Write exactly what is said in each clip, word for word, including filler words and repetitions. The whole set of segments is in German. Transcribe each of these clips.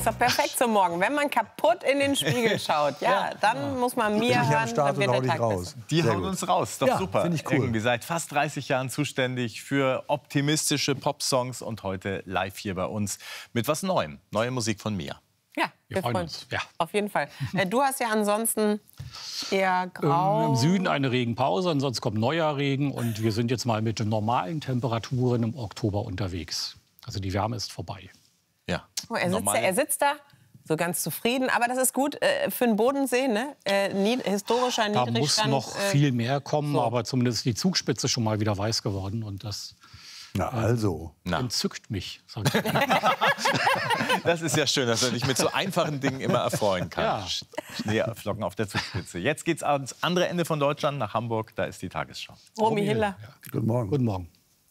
ist doch perfekt zum Morgen. Wenn man kaputt in den Spiegel schaut, ja, ja. dann ja. muss man mir ich hören, dann wird der Tag raus. Die Sehr hauen gut. uns raus, doch ja, super. Ich cool. Irgendwie seit fast dreißig Jahren zuständig für optimistische Popsongs und heute live hier bei uns mit was Neuem. Neue Musik von Mia. Ja, wir, wir freuen uns. Ja. Auf jeden Fall. Du hast ja ansonsten eher grau. Ähm, Im Süden eine Regenpause, ansonsten kommt neuer Regen. Und wir sind jetzt mal mit normalen Temperaturen im Oktober unterwegs. Also die Wärme ist vorbei. Ja. Oh, er, sitzt da, er sitzt da, so ganz zufrieden. Aber das ist gut äh, für den Bodensee, ne? Äh, nied historischer da Niedrigstand. Da muss noch äh, viel mehr kommen, so. aber zumindest ist die Zugspitze schon mal wieder weiß geworden. Und das Na also. äh, entzückt mich, sag ich. Das ist ja schön, dass er dich mit so einfachen Dingen immer erfreuen kann. Ja. Schneeflocken auf der Zugspitze. Jetzt geht's ans andere Ende von Deutschland, nach Hamburg. Da ist die Tagesschau. Romy Hiller. Ja. Guten Morgen. Guten Morgen.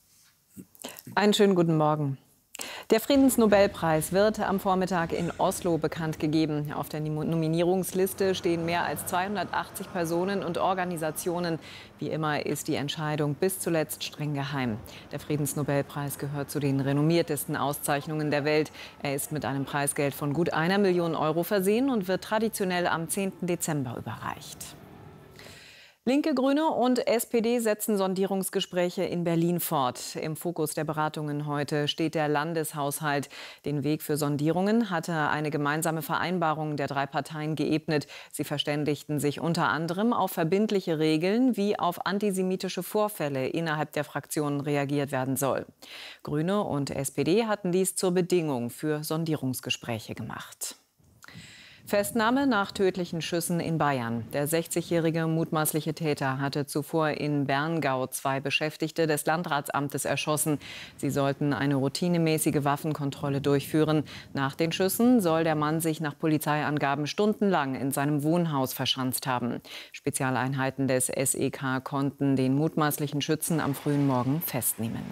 Einen schönen guten Morgen. Der Friedensnobelpreis wird am Vormittag in Oslo bekannt gegeben. Auf der Nominierungsliste stehen mehr als zweihundertachtzig Personen und Organisationen. Wie immer ist die Entscheidung bis zuletzt streng geheim. Der Friedensnobelpreis gehört zu den renommiertesten Auszeichnungen der Welt. Er ist mit einem Preisgeld von gut einer Million Euro versehen und wird traditionell am zehnten Dezember überreicht. Linke, Grüne und S P D setzen Sondierungsgespräche in Berlin fort. Im Fokus der Beratungen heute steht der Landeshaushalt. Den Weg für Sondierungen hatte eine gemeinsame Vereinbarung der drei Parteien geebnet. Sie verständigten sich unter anderem auf verbindliche Regeln, wie auf antisemitische Vorfälle innerhalb der Fraktionen reagiert werden soll. Grüne und S P D hatten dies zur Bedingung für Sondierungsgespräche gemacht. Festnahme nach tödlichen Schüssen in Bayern. Der sechzigjährige mutmaßliche Täter hatte zuvor in Berngau zwei Beschäftigte des Landratsamtes erschossen. Sie sollten eine routinemäßige Waffenkontrolle durchführen. Nach den Schüssen soll der Mann sich nach Polizeiangaben stundenlang in seinem Wohnhaus verschanzt haben. Spezialeinheiten des S E K konnten den mutmaßlichen Schützen am frühen Morgen festnehmen.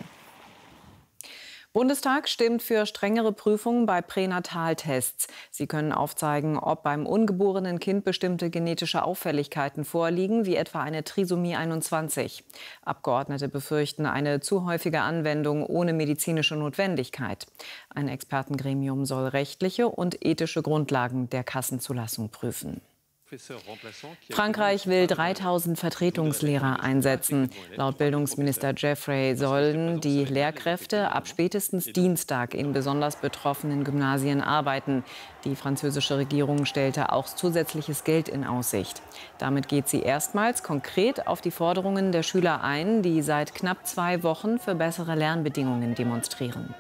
Bundestag stimmt für strengere Prüfungen bei Pränataltests. Sie können aufzeigen, ob beim ungeborenen Kind bestimmte genetische Auffälligkeiten vorliegen, wie etwa eine Trisomie einundzwanzig. Abgeordnete befürchten eine zu häufige Anwendung ohne medizinische Notwendigkeit. Ein Expertengremium soll rechtliche und ethische Grundlagen der Kassenzulassung prüfen. Frankreich will dreitausend Vertretungslehrer einsetzen. Laut Bildungsminister Jeffrey sollen die Lehrkräfte ab spätestens Dienstag in besonders betroffenen Gymnasien arbeiten. Die französische Regierung stellte auch zusätzliches Geld in Aussicht. Damit geht sie erstmals konkret auf die Forderungen der Schüler ein, die seit knapp zwei Wochen für bessere Lernbedingungen demonstrieren.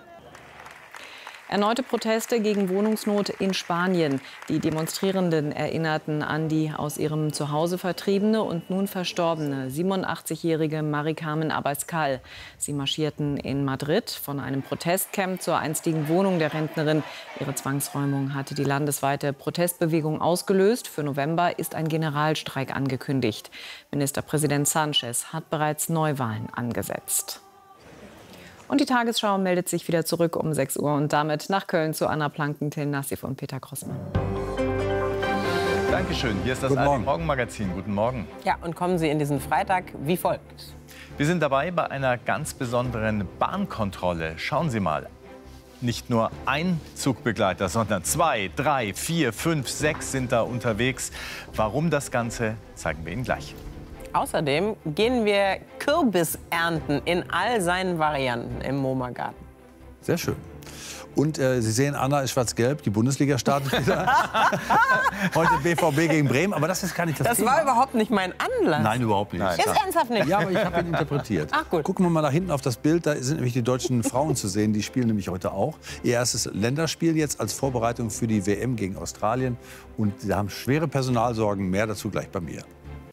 Erneute Proteste gegen Wohnungsnot in Spanien. Die Demonstrierenden erinnerten an die aus ihrem Zuhause vertriebene und nun verstorbene siebenundachtzigjährige Mari Carmen Abascal. Sie marschierten in Madrid von einem Protestcamp zur einstigen Wohnung der Rentnerin. Ihre Zwangsräumung hatte die landesweite Protestbewegung ausgelöst. Für November ist ein Generalstreik angekündigt. Ministerpräsident Sánchez hat bereits Neuwahlen angesetzt. Und die Tagesschau meldet sich wieder zurück um sechs Uhr und damit nach Köln zu Anna Planken, Till Nassif und Peter Grossmann. Dankeschön. Hier ist das A R D-Morgenmagazin. Guten Morgen. Ja, und kommen Sie in diesen Freitag wie folgt. Wir sind dabei bei einer ganz besonderen Bahnkontrolle. Schauen Sie mal. Nicht nur ein Zugbegleiter, sondern zwei, drei, vier, fünf, sechs sind da unterwegs. Warum das Ganze, zeigen wir Ihnen gleich. Außerdem gehen wir Kürbis ernten in all seinen Varianten im MoMA-Garten. Sehr schön. Und äh, Sie sehen, Anna ist schwarz-gelb, die Bundesliga startet wieder. Heute B V B gegen Bremen, aber das ist gar nicht das, das Thema. Das war überhaupt nicht mein Anlass. Nein, überhaupt nicht. Nein. Ist ernsthaft nicht. Ja, aber ich habe ihn interpretiert. Ach, gut. Gucken wir mal da hinten auf das Bild, da sind nämlich die deutschen Frauen zu sehen, die spielen nämlich heute auch. Ihr erstes Länderspiel jetzt als Vorbereitung für die W M gegen Australien. Und sie haben schwere Personalsorgen, mehr dazu gleich bei mir.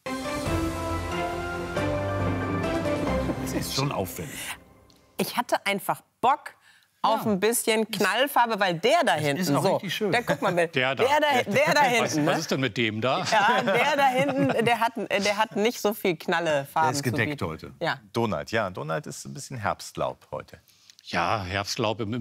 Das ist schon auffällig. Ich hatte einfach Bock auf ein bisschen Knallfarbe, weil der da hinten, ist auch so, richtig schön. der, guck mal, der, Der da. der da, der da hinten, Was, ne? was ist denn mit dem da? Ja, der da hinten, der hat, der hat nicht so viel Knallefarben. Der ist gedeckt zu heute. Ja. Donald, ja, Donald ist ein bisschen Herbstlaub heute. Ja, Herbstlaub im